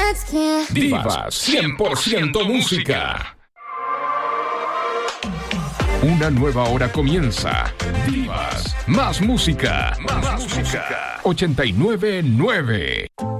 Divas 100% música. Una nueva hora comienza. Divas, más música. 89.9.